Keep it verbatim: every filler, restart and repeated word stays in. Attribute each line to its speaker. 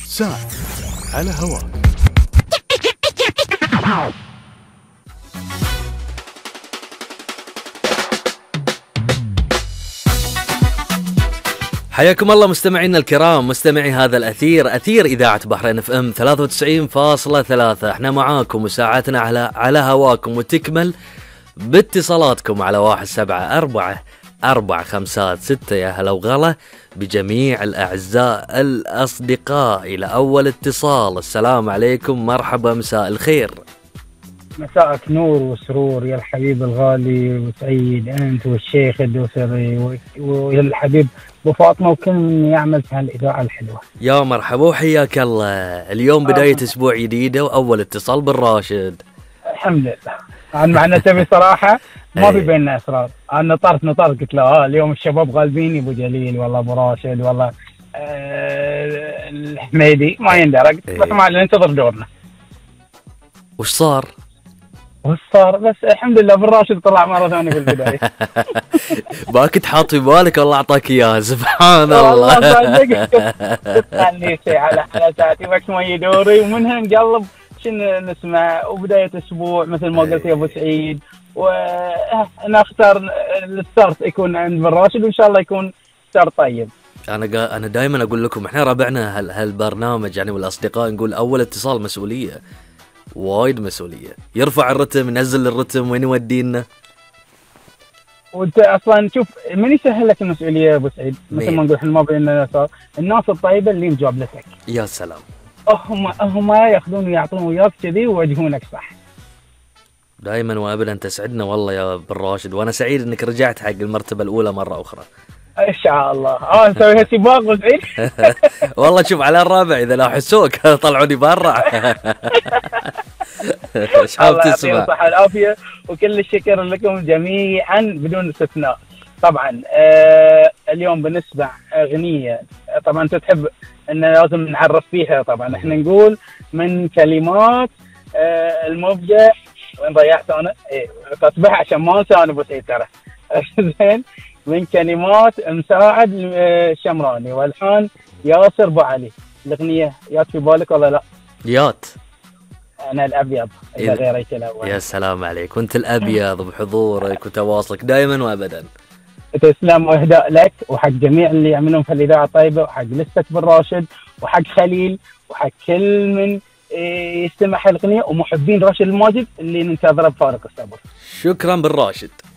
Speaker 1: ساعة على هواك.
Speaker 2: حياكم الله مستمعينا الكرام، مستمعي هذا الأثير، أثير إذاعة بحرين اف ام ثلاثة وتسعين فاصلة ثلاثة. احنا معاكم وساعتنا على على هواكم، وتكمل باتصالاتكم على واحد سبعة أربعة أربعة خمسات ستة. يا هلا وغلا بجميع الأعزاء الأصدقاء. إلى أول اتصال. السلام عليكم، مرحبا، مساء الخير.
Speaker 3: مساءك نور وسرور يا الحبيب الغالي وسعيد، أنت والشيخ الدوسري ويا الحبيب أبو فاطمة وكل من يعمل في هالإذاعة الحلوة.
Speaker 2: يا مرحبا وحياك الله. اليوم بداية آه. أسبوع جديدة وأول اتصال بالراشد.
Speaker 3: الحمد لله. عن معنا تبي صراحة ما في بيننا أسرار. أنا نطرت نطرت قلت له آه اليوم الشباب غالبيني، أبو جليل والله أبو راشد والله آه الحميدي ما يندرق، بس ما ننتظر دورنا.
Speaker 2: وش صار؟
Speaker 3: وش صار؟ بس الحمد لله بالراشد طلع مرة ثانية في البداية.
Speaker 2: باك تحط في بالك والله أعطاك إياها. سبحان الله.
Speaker 3: والله صدق تخلي شيء على حالاتي بس ما يدوري، ومنها نقلب شنو نسمع. وبداية أسبوع مثل ما قلت يا أبو سعيد، ونختار الستارت يكون عند بالراشد، وإن شاء الله يكون ستارت طيب.
Speaker 2: أنا قا... أنا دائما أقول لكم إحنا ربعنا هال... هالبرنامج يعني، والأصدقاء نقول أول اتصال مسؤولية، وايد مسؤولية. يرفع الرتم، ينزل الرتم، وين يودينا.
Speaker 3: وانت اصلا شوف من يسهل لك المسؤولية يا ابو سعيد، مثل ما نقول احنا ما بيننا الناس الطيبة اللي مجابلتك.
Speaker 2: يا سلام.
Speaker 3: هم هم ياخذون ويعطون وياك كذي ويوجهونك صح.
Speaker 2: دائما وابدا تسعدنا والله يا بالراشد، وانا سعيد انك رجعت حق المرتبة الاولى مرة اخرى.
Speaker 3: ان شاء الله. اه نسويها سباق ابو سعيد.
Speaker 2: والله شوف على الرابع اذا لا حسوك طلعوني برا. ايش حاب تسمع؟
Speaker 3: الله يعطيكم العافيه وكل الشكر لكم جميعا بدون استثناء. طبعا آه اليوم بنسمع اغنيه، طبعا انت تحب ان لازم نعرف فيها. طبعا احنا نقول من كلمات آه المبدع، وين ضيعت انا؟ ايه تصبح عشان ما انسى انا ابو سعيد ترى. زين. من كلمات مساعد الشمراني والحان ياسر ابو علي. الاغنيه يات في بالك ولا لا؟
Speaker 2: يات.
Speaker 3: أنا الأبيض إذا غيريت الأول.
Speaker 2: يا سلام عليك، وأنت الأبيض بحضورك وتواصلك دائما وأبدا.
Speaker 3: تسلم، وإهداء لك وحق جميع اللي يعملون في الإذاعة الطيبة، وحق لستة بالراشد، وحق خليل، وحق كل من يستمع الأغنية، ومحبين راشد الماجد اللي ننتظره بفارق الصبر.
Speaker 2: شكرا بالراشد.